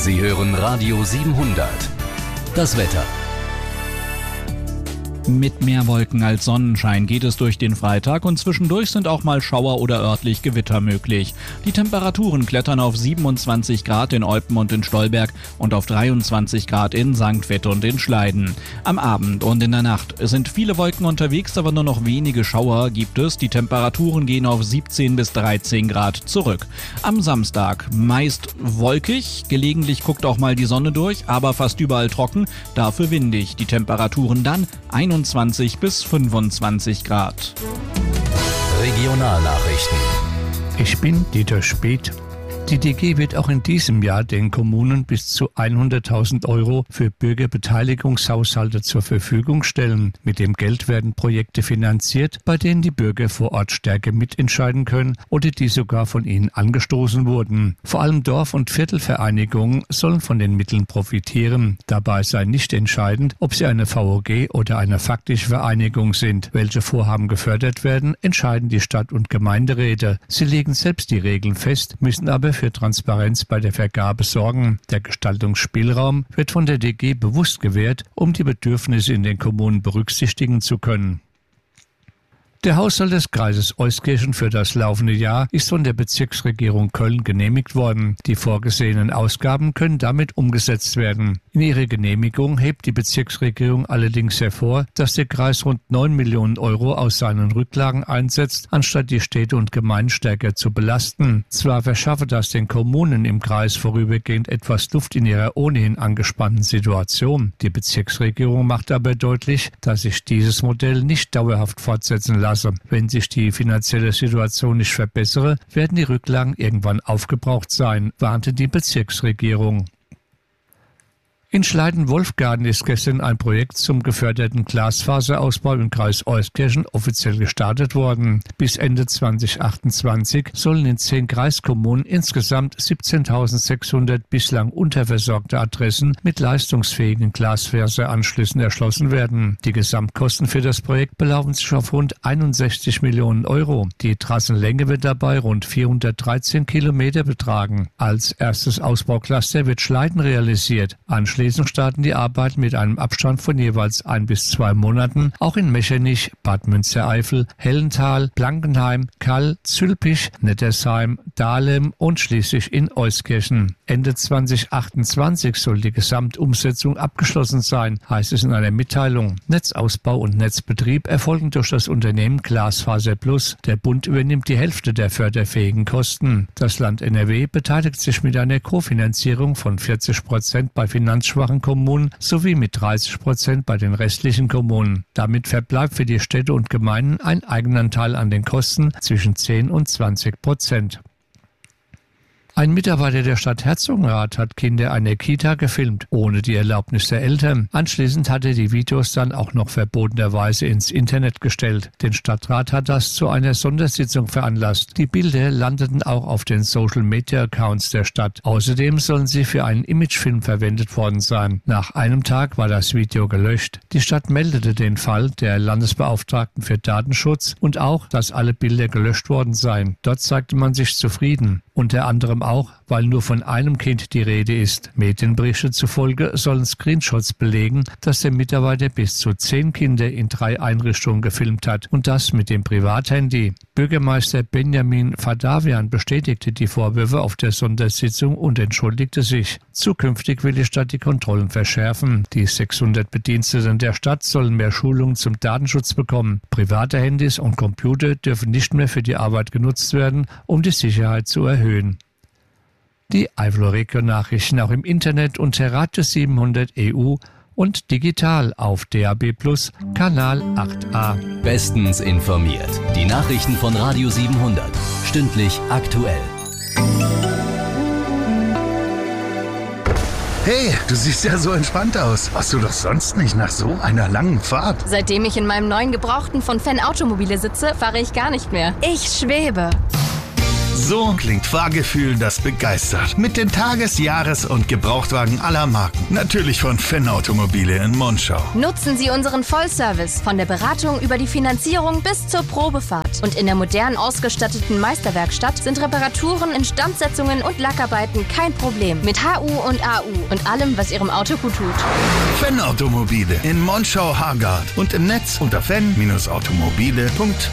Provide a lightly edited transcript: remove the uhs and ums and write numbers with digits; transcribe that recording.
Sie hören Radio 700. Das Wetter. Mit mehr Wolken als Sonnenschein geht es durch den Freitag und zwischendurch sind auch mal Schauer oder örtlich Gewitter möglich. Die Temperaturen klettern auf 27 Grad in Eupen und in Stolberg und auf 23 Grad in St. Vith und in Schleiden. Am Abend und in der Nacht sind viele Wolken unterwegs, aber nur noch wenige Schauer gibt es. Die Temperaturen gehen auf 17 bis 13 Grad zurück. Am Samstag meist wolkig, gelegentlich guckt auch mal die Sonne durch, aber fast überall trocken, dafür windig. Die Temperaturen dann 21 bis 25 Grad. Regionalnachrichten. Ich bin Dieter Speth. Die DG wird auch in diesem Jahr den Kommunen bis zu 100.000 Euro für Bürgerbeteiligungshaushalte zur Verfügung stellen. Mit dem Geld werden Projekte finanziert, bei denen die Bürger vor Ort stärker mitentscheiden können oder die sogar von ihnen angestoßen wurden. Vor allem Dorf- und Viertelvereinigungen sollen von den Mitteln profitieren. Dabei sei nicht entscheidend, ob sie eine VOG oder eine faktische Vereinigung sind. Welche Vorhaben gefördert werden, entscheiden die Stadt- und Gemeinderäte. Sie legen selbst die Regeln fest, müssen aber für Transparenz bei der Vergabe sorgen. Der Gestaltungsspielraum wird von der DG bewusst gewährt, um die Bedürfnisse in den Kommunen berücksichtigen zu können. Der Haushalt des Kreises Euskirchen für das laufende Jahr ist von der Bezirksregierung Köln genehmigt worden. Die vorgesehenen Ausgaben können damit umgesetzt werden. In ihrer Genehmigung hebt die Bezirksregierung allerdings hervor, dass der Kreis rund 9 Millionen Euro aus seinen Rücklagen einsetzt, anstatt die Städte und Gemeinden stärker zu belasten. Zwar verschaffe das den Kommunen im Kreis vorübergehend etwas Luft in ihrer ohnehin angespannten Situation. Die Bezirksregierung macht aber deutlich, dass sich dieses Modell nicht dauerhaft fortsetzen lasse. Wenn sich die finanzielle Situation nicht verbessere, werden die Rücklagen irgendwann aufgebraucht sein, warnte die Bezirksregierung. In Schleiden-Wolfgarten ist gestern ein Projekt zum geförderten Glasfaserausbau im Kreis Euskirchen offiziell gestartet worden. Bis Ende 2028 sollen in 10 Kreiskommunen insgesamt 17.600 bislang unterversorgte Adressen mit leistungsfähigen Glasfaseranschlüssen erschlossen werden. Die Gesamtkosten für das Projekt belaufen sich auf rund 61 Millionen Euro. Die Trassenlänge wird dabei rund 413 Kilometer betragen. Als erstes Ausbaucluster wird Schleiden realisiert. Anschließend starten die Arbeiten mit einem Abstand von jeweils 1 bis 2 Monaten, auch in Mechernich, Bad Münstereifel, Hellental, Blankenheim, Kall, Zülpich, Nettersheim, Dahlem und schließlich in Euskirchen. Ende 2028 soll die Gesamtumsetzung abgeschlossen sein, heißt es in einer Mitteilung. Netzausbau und Netzbetrieb erfolgen durch das Unternehmen Glasfaser Plus. Der Bund übernimmt die Hälfte der förderfähigen Kosten. Das Land NRW beteiligt sich mit einer Kofinanzierung von 40% bei finanzschwachen Kommunen sowie mit 30% bei den restlichen Kommunen. Damit verbleibt für die Städte und Gemeinden ein Eigenanteil an den Kosten zwischen 10 und 20%. Ein Mitarbeiter der Stadt Herzogenrath hat Kinder einer Kita gefilmt, ohne die Erlaubnis der Eltern. Anschließend hat er die Videos dann auch noch verbotenerweise ins Internet gestellt. Den Stadtrat hat das zu einer Sondersitzung veranlasst. Die Bilder landeten auch auf den Social-Media-Accounts der Stadt. Außerdem sollen sie für einen Imagefilm verwendet worden sein. Nach einem Tag war das Video gelöscht. Die Stadt meldete den Fall der Landesbeauftragten für Datenschutz und auch, dass alle Bilder gelöscht worden seien. Dort zeigte man sich zufrieden. Unter anderem auch, weil nur von einem Kind die Rede ist. Medienberichte zufolge sollen Screenshots belegen, dass der Mitarbeiter bis zu 10 Kinder in 3 Einrichtungen gefilmt hat und das mit dem Privathandy. Bürgermeister Benjamin Fadavian bestätigte die Vorwürfe auf der Sondersitzung und entschuldigte sich. Zukünftig will die Stadt die Kontrollen verschärfen. Die 600 Bediensteten der Stadt sollen mehr Schulungen zum Datenschutz bekommen. Private Handys und Computer dürfen nicht mehr für die Arbeit genutzt werden, um die Sicherheit zu erhöhen. Die Eifel Region-Nachrichten auch im Internet unter Radio 700 EU und digital auf DAB+ Kanal 8a. Bestens informiert. Die Nachrichten von Radio 700. Stündlich aktuell. Hey, du siehst ja so entspannt aus. Warst du doch sonst nicht nach so einer langen Fahrt? Seitdem ich in meinem neuen Gebrauchten von Fan Automobile sitze, fahre ich gar nicht mehr. Ich schwebe. So klingt Fahrgefühl, das begeistert. Mit den Tages-, Jahres- und Gebrauchtwagen aller Marken. Natürlich von Fenn Automobile in Monschau. Nutzen Sie unseren Vollservice von der Beratung über die Finanzierung bis zur Probefahrt. Und in der modern ausgestatteten Meisterwerkstatt sind Reparaturen, Instandsetzungen und Lackarbeiten kein Problem. Mit HU und AU und allem, was Ihrem Auto gut tut. Fenn Automobile in Monschau-Hargard und im Netz unter fenn-automobile.de.